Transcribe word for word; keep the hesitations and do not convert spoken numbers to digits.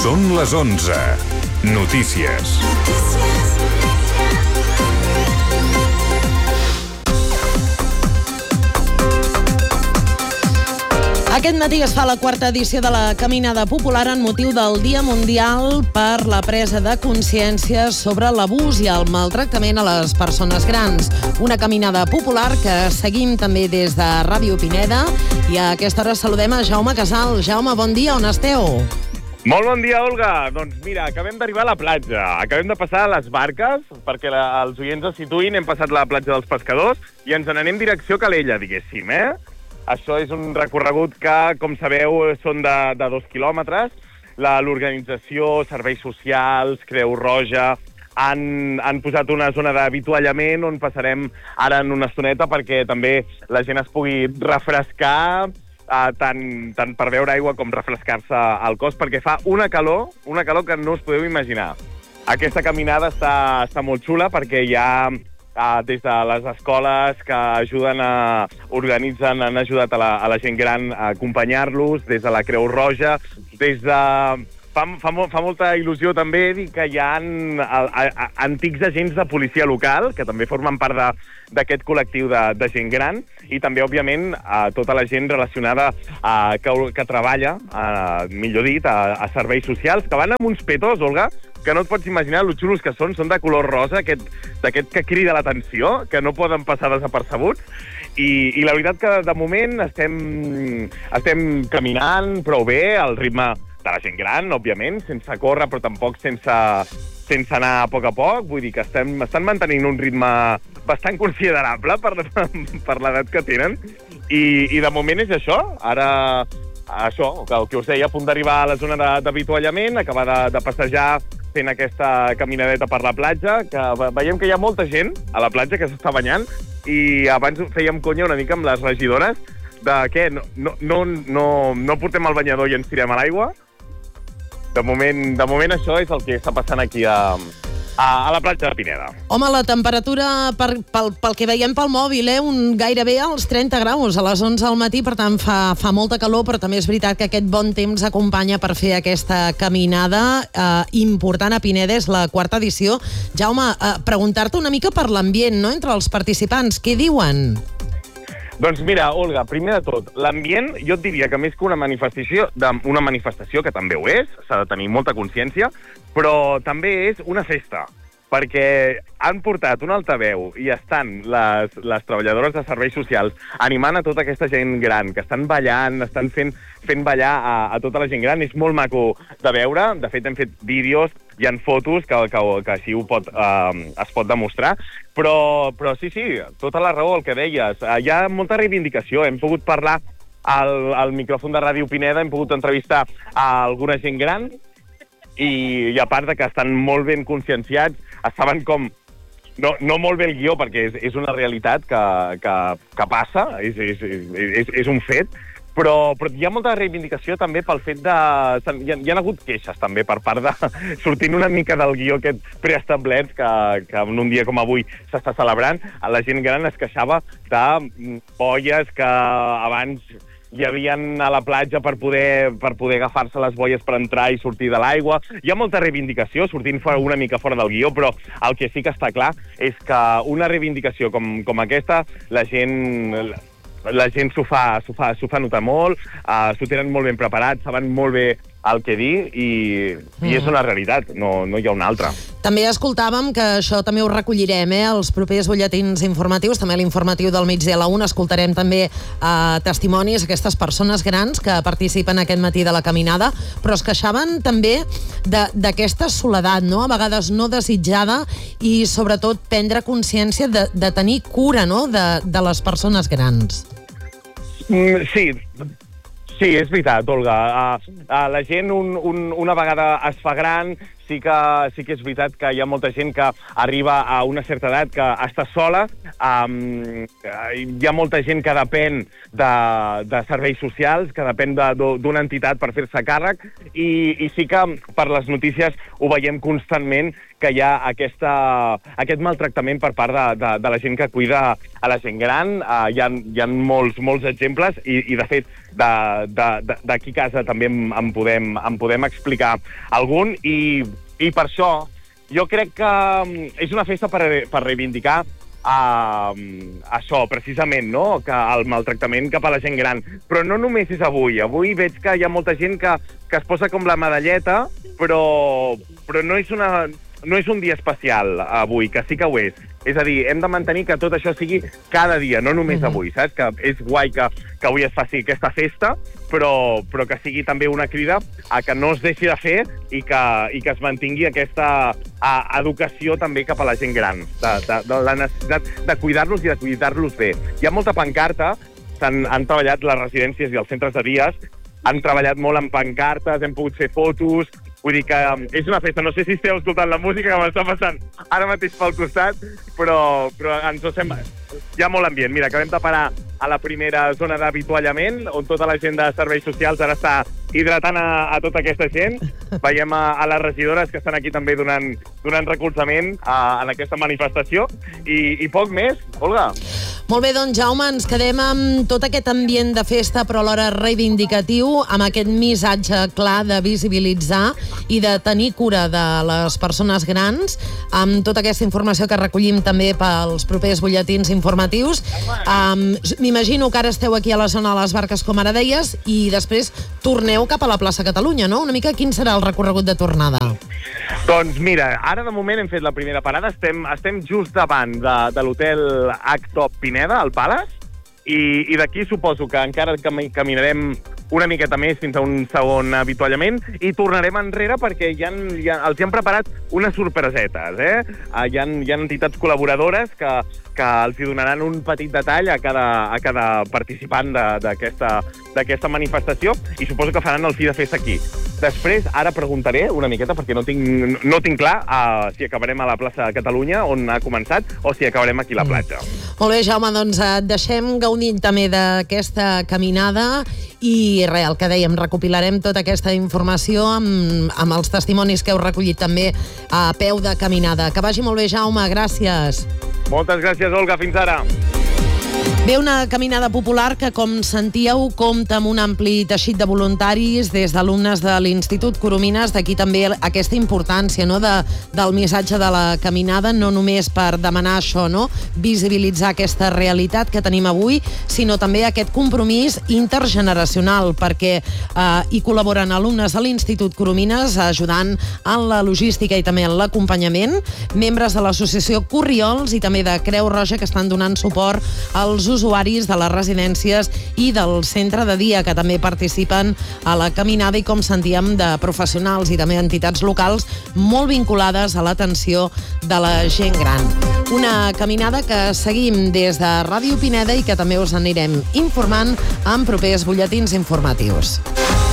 Són les onze. Notícies. Aquest matí es fa la quarta edició de la Caminada Popular en motiu del Dia Mundial per la presa de consciència sobre l'abús i el maltractament a les persones grans. Una caminada popular que seguim també des de Ràdio Pineda i a aquesta hora saludem a Jaume Casal. Jaume, bon dia, on esteu? Molt bon dia, Olga. Doncs mira, acabem d'arribar a la platja. Acabem de passar les barques, perquè la, els oients es situïn. Hem passat la platja dels pescadors i ens n'anem direcció a Calella, diguéssim, eh? Això és un recorregut que, com sabeu, són de, de dos quilòmetres. L'organització, serveis socials, Creu Roja, han, han posat una zona d'avituallament on passarem ara en una estoneta perquè també la gent es pugui refrescar, eh, tant, tant per beure aigua com refrescar-se al cos, perquè fa una calor, una calor que no us podeu imaginar. Aquesta caminada està, està molt xula perquè hi ha... Uh, des de les escoles que ajuden a organitzen, han ajudat a la, a la gent gran a acompanyar-los, des de la Creu Roja, des de... Fa, fa, fa molta il·lusió també dir que hi ha a, a, a, antics agents de policia local, que també formen part d'aquest col·lectiu de, de gent gran, i també, òbviament, a tota la gent relacionada a, que, que treballa, a, millor dit, a, a serveis socials, que van amb uns petos, Olga, que no et pots imaginar lo xulos que són, són de color rosa, d'aquest que crida l'atenció, que no poden passar desapercebuts, i, i la veritat que de moment estem, estem caminant prou bé, al ritme de la gent gran, òbviament, sense córrer, però tampoc sense, sense anar a poc a poc. Vull dir que estem, estan mantenint un ritme bastant considerable per, per l'edat que tenen. I, I de moment és això. Ara, això, el que us deia, a punt d'arribar a la zona d'avituallament, acabar de, de passejar fent aquesta caminadeta per la platja, que veiem que hi ha molta gent a la platja que s'està banyant, i abans fèiem conya una mica amb les regidores de què? No, no, no, no portem el banyador i ens tirem a l'aigua. De moment, de moment això és el que està passant aquí a, a, a la platja de Pineda. Home, la temperatura, per, pel, pel que veiem pel mòbil, eh, un gairebé als trenta graus a les onze del matí, per tant fa, fa molta calor, però també és veritat que aquest bon temps acompanya per fer aquesta caminada eh, important a Pineda, és la quarta edició. Jaume, eh, preguntar-te una mica per l'ambient, no?, entre els participants. Què diuen? Doncs mira, Olga, primer de tot, l'ambient, jo et diria que més que una manifestació, de, una manifestació, que també ho és, s'ha de tenir molta consciència, però també és una festa, perquè han portat un altaveu i estan les, les treballadores de serveis socials animant a tota aquesta gent gran, que estan ballant, estan fent, fent ballar a, a tota la gent gran. És molt maco de veure. De fet, hem fet vídeos, hi ha fotos que, que, que així ho pot, eh, es pot demostrar, però, però sí, sí, tota la raó, el que deies. Eh, hi ha molta reivindicació, hem pogut parlar al, al micròfon de Ràdio Pineda, hem pogut entrevistar a alguna gent gran, i, i a part de que estan molt ben conscienciats, saben com... No, no molt bé el guió, perquè és, és una realitat que, que, que passa, és, és, és, és un fet, però, però hi ha molta reivindicació també pel fet de... Hi ha, hi ha hagut queixes també per part de... Sortint una mica del guió aquest preestablert que, que en un dia com avui s'està celebrant, la gent gran es queixava de boies que abans hi havia a la platja per poder, per poder agafar-se les boies per entrar i sortir de l'aigua. Hi ha molta reivindicació, sortint fora, una mica fora del guió, però el que sí que està clar és que una reivindicació com, com aquesta, la gent... La gent s'ho fa, s'ho fa, s'ho fa notar molt, uh, s'ho tenen molt ben preparat, saben molt bé el que dir i, mm. i és una realitat, no, no hi ha una altra. També escoltàvem que això també ho recollirem, eh, els propers butlletins informatius, també l'informatiu del migdia a la una, escoltarem també eh, testimonis, aquestes persones grans que participen aquest matí de la caminada, però es queixaven també d'aquesta soledat, no?, a vegades no desitjada, i sobretot prendre consciència de, de tenir cura, no?, de, de les persones grans. Mm, sí, sí, és veritat, Olga. Uh, uh, la gent un, un, una vegada es fa gran, sí que, sí que és veritat que hi ha molta gent que arriba a una certa edat que està sola, um, hi ha molta gent que depèn de, de serveis socials, que depèn d'una entitat per fer-se càrrec, i, i sí que per les notícies ho veiem constantment, que hi ha aquesta, aquest maltractament per part de, de, de la gent que cuida a la gent gran. Uh, hi ha, hi ha molts, molts exemples i, i de fet, d'aquí a casa també en, en, podem, en podem explicar algun, i, i per això jo crec que és una festa per, per reivindicar uh, això, precisament, no? Que el maltractament cap a la gent gran. Però no només és avui. Avui veig que hi ha molta gent que, que es posa com la medalleta, però, però no és una... No és un dia especial avui, que sí que ho és. És a dir, hem de mantenir que tot això sigui cada dia, no només mm-hmm. avui, saps? Que és guai que, que avui es faci aquesta festa, però, però que sigui també una crida a que no es deixi de fer i que, i que es mantingui aquesta a, educació també cap a la gent gran, de, de, de la necessitat de cuidar-los i de cuidar-los bé. Hi ha molta pancarta, han, han treballat les residències i els centres de dies, han treballat molt en pancartes, hem pogut fer fotos. Vull dir que és una festa. No sé si esteu escoltant la música que m'està passant ara mateix pel costat, però, però ens ho sembla... Hi ha molt ambient. Mira, acabem de parar a la primera zona d'avituallament, on tota la gent de serveis socials ara està hidratant a, a tota aquesta gent. Veiem a, a les regidores que estan aquí també donant, donant recolzament a, en aquesta manifestació. I, i poc més, Olga. Molt bé, doncs, Jaume, ens quedem amb tot aquest ambient de festa, però alhora reivindicatiu, amb aquest missatge clar de visibilitzar i de tenir cura de les persones grans, amb tota aquesta informació que recollim també pels propers butlletins informatius. Um, M'imagino que ara esteu aquí a la zona de les Barques, com ara deies, i després torneu cap a la plaça Catalunya, no? Una mica quin serà el recorregut de tornada? Doncs mira, ara de moment hem fet la primera parada, estem, estem just davant de, de l'hotel H-Top Pineda, al Palace, i, i d'aquí suposo que encara caminarem una miqueta més fins a un segon avituallament i tornarem enrere perquè hi ha, hi ha, els hi han preparat unes sorpresetes. Eh? Hi, ha, hi ha entitats col·laboradores que, que els hi donaran un petit detall a cada, a cada participant d'aquesta manifestació i suposo que faran el fi de festa aquí. Després, ara preguntaré una miqueta, perquè no tinc, no tinc clar uh, si acabarem a la plaça de Catalunya, on ha començat, o si acabarem aquí a la platja. Mm. Molt bé, Jaume, doncs et deixem gaudint també d'aquesta caminada i res, el que dèiem, recopilarem tota aquesta informació amb, amb els testimonis que heu recollit també a peu de caminada. Que vagi molt bé, Jaume, gràcies. Moltes gràcies, Olga, fins ara. Bé, una caminada popular que, com sentíeu, compta amb un ampli teixit de voluntaris, des d'alumnes de l'Institut Coromines, d'aquí també aquesta importància, no?, de, del missatge de la caminada, no només per demanar això, no?, visibilitzar aquesta realitat que tenim avui, sinó també aquest compromís intergeneracional, perquè eh, hi col·laboren alumnes de l'Institut Coromines ajudant en la logística i també en l'acompanyament, membres de l'associació Corriols i també de Creu Roja que estan donant suport als usuaris de les residències i del centre de dia, que també participen a la caminada, i com sentíem, de professionals i també entitats locals molt vinculades a l'atenció de la gent gran. Una caminada que seguim des de Ràdio Pineda i que també us anirem informant en propers butlletins informatius.